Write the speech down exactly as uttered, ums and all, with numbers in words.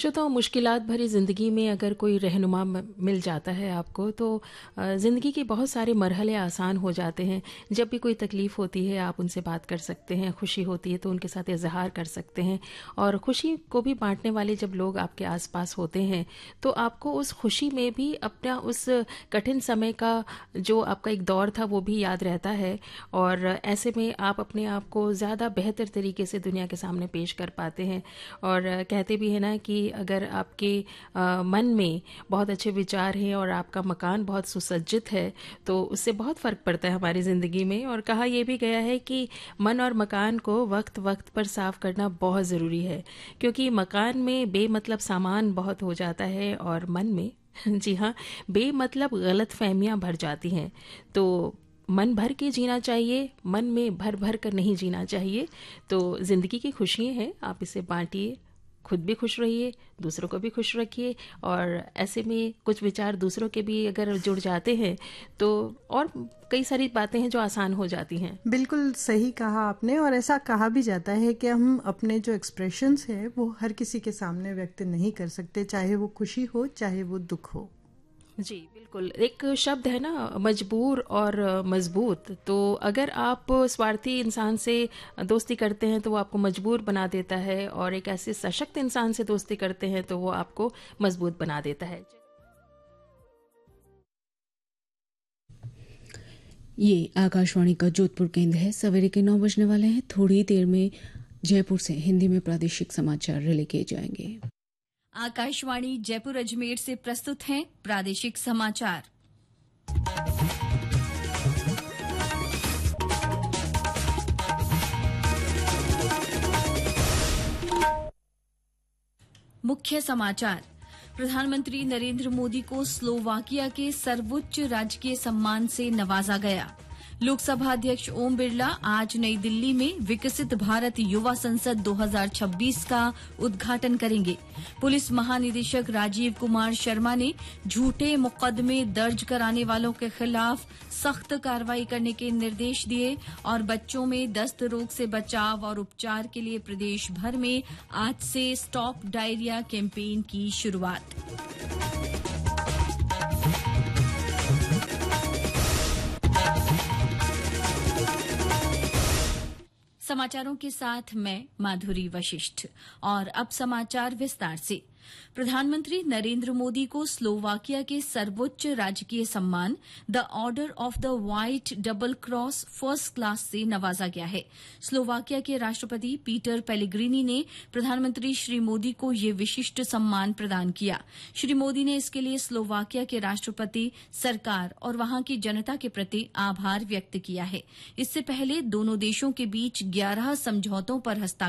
शुतो मुश्किलात भरी ज़िंदगी में अगर कोई रहनुमा म मिल जाता है आपको तो अ, ज़िंदगी के बहुत सारे मरहले आसान हो जाते हैं। जब भी कोई तकलीफ़ होती है आप उनसे बात कर सकते हैं, खुशी होती है तो उनके साथ इज़हार कर सकते हैं और खुशी को भी बाँटने वाले जब लोग आपके आस-पास होते हैं, तो आपको उस खुशी में भी अपना उस कठिन समय का जो आपका एक दौर था वो भी याद रहता है और ऐसे में आप अपने आप को ज़्यादा बेहतर तरीके से दुनिया के सामने पेश कर पाते हैं। और कहते भी हैं ना कि अगर आपके अ, मन में बहुत अच्छे विचार हैं और आपका मकान बहुत सुसज्जित है तो उससे बहुत फ़र्क पड़ता है हमारी ज़िंदगी में। और कहा यह भी गया है कि मन और मकान को वक्त वक्त पर साफ़ करना बहुत ज़रूरी है, क्योंकि मकान में बेमतलब सामान बहुत हो जाता है और मन में जी हाँ, बेमतलब गलत फहमियाँ भर जाती हैं। तो मन भर के जीना चाहिए, मन में भर भर कर नहीं जीना चाहिए। तो ज़िंदगी की खुशियाँ हैं, आप इसे बाँटिए, खुद भी खुश रहिए, दूसरों को भी खुश रखिए और ऐसे में कुछ विचार दूसरों के भी अगर जुड़ जाते हैं तो और कई सारी बातें हैं जो आसान हो जाती हैं। बिल्कुल सही कहा आपने। और ऐसा कहा भी जाता है कि हम अपने जो एक्सप्रेशंस है वो हर किसी के सामने व्यक्त नहीं कर सकते, चाहे वो खुशी हो चाहे वो दुख हो। जी, बिल्कुल। एक शब्द है ना मजबूर और मजबूत, तो अगर आप स्वार्थी इंसान से दोस्ती करते हैं तो वो आपको मजबूर बना देता है और एक ऐसे सशक्त इंसान से दोस्ती करते हैं तो वो आपको मजबूत बना देता है। ये आकाशवाणी का जोधपुर केंद्र है। सवेरे के नौ बजने वाले हैं। थोड़ी देर में जयपुर से हिंदी में प्रादेशिक समाचार रिले किए जाएंगे। आकाशवाणी जयपुर अजमेर से प्रस्तुत हैं प्रादेशिक समाचार। मुख्य समाचार। प्रधानमंत्री नरेंद्र मोदी को स्लोवाकिया के सर्वोच्च राजकीय सम्मान से नवाजा गया। लोकसभा अध्यक्ष ओम बिरला आज नई दिल्ली में विकसित भारत युवा संसद दो हज़ार छब्बीस का उद्घाटन करेंगे। पुलिस महानिदेशक राजीव कुमार शर्मा ने झूठे मुकदमे दर्ज कराने वालों के खिलाफ सख्त कार्रवाई करने के निर्देश दिए और बच्चों में दस्त रोग से बचाव और उपचार के लिए प्रदेश भर में आज से स्टॉप डायरिया कैंपेन की शुरुआत। समाचारों के साथ मैं माधुरी वशिष्ठ। और अब समाचार विस्तार से। प्रधानमंत्री नरेंद्र मोदी को स्लोवाकिया के सर्वोच्च राजकीय सम्मान the order of the white double cross first class से नवाजा गया है। स्लोवाकिया के राष्ट्रपति पीटर पेलेग्रिनी ने प्रधानमंत्री श्री मोदी को ये विशिष्ट सम्मान प्रदान किया। श्री मोदी ने इसके लिए स्लोवाकिया के राष्ट्रपति, सरकार और वहां की जनता के प्रति आभार व्यक्त किया है। इससे पहले दोनों देशों के बीच ग्यारह समझौतों पर हस्ताक्षर